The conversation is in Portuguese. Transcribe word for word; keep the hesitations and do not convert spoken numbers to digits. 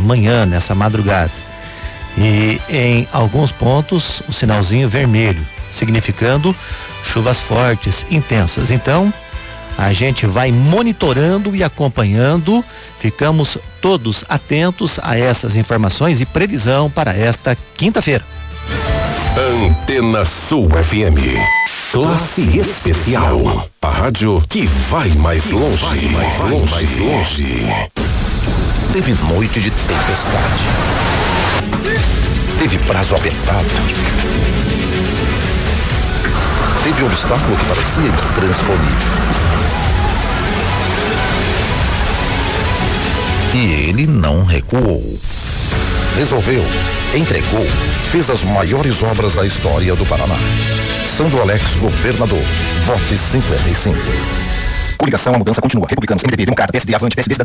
manhã, nessa madrugada. E em alguns pontos o sinalzinho vermelho, significando chuvas fortes, intensas. Então, a gente vai monitorando e acompanhando, ficamos todos atentos a essas informações e previsão para esta quinta-feira. Antena Sul F M. Classe especial. A rádio que vai mais longe. Vai mais longe. Mais longe. Teve noite de tempestade. Teve prazo apertado. Teve obstáculo que parecia intransponível. E ele não recuou. Resolveu, entregou, fez as maiores obras da história do Paraná. Sandro Alex, governador. Vote cinquenta e cinco. Coligação, a mudança continua. Republicanos, M D B, Democrata, P S D, Avante, P S D, Cidadania.